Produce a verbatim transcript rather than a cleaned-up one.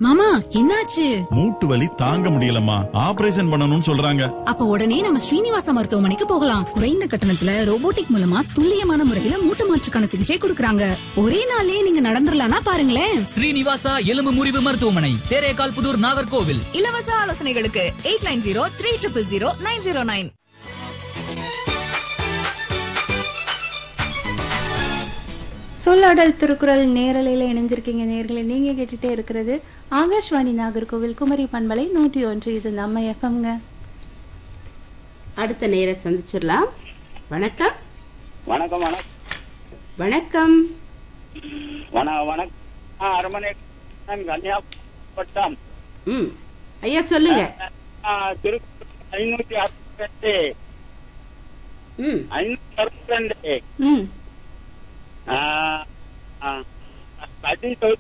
மாமா என்னாச்சு? மூட்டு வலி தாங்க முடியலம்மா, ஆபரேஷன் பண்ணணும்னு சொல்றாங்க. அப்ப உடனே நம்ம ஸ்ரீனிவாச மருத்துவமனைக்கு போகலாம். குறைந்த கட்டணத்துல ரோபோட்டிக் மூலமா துல்லியமான முறையில மூட்டு மாற்றுக்கான சிகிச்சை கொடுக்கறாங்க. ஒரே நாள்லயே நீங்க நடந்துடலாம்னா பாருங்களேன். ஸ்ரீனிவாசா எலும்பு முறிவு மருத்துவமனை, தேரேகால் புதூர், நாகர்கோவில். இலவச ஆலோசனைகளுக்கு eight nine zero three triple zero nine zero nine. சொல்லாடல் திருக்குறள் நேரலையில் இணைஞ்சிருக்கீங்க. நேர்களை நீங்க கேட்டுட்டே இருக்கிறது ஆகாஷ்வாணி நாகர்கோவில் குமரி பண்பலை நூற்றி ஒன்று. இது நம்ம எஃப்எம்ங்க. அடுத்த நேர சந்திச்சிடலாம். வணக்கம். வணக்கம் வணக்கம் வணக்கம் வணக்கம் அரமனை கன்னியாகுமரி. ம் ஐயா சொல்லுங்க. திருக்குறள் ஐநூத்தி அறுபத்தி ரெண்டு ம் ஐநூத்தி அறுபத்தி ரெண்டு ம் அடி